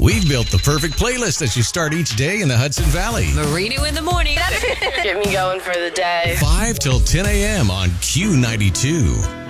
We've built the perfect playlist as you start each day in the Hudson Valley. Marino in the morning. Get me going for the day. 5 till 10 a.m. on Q92.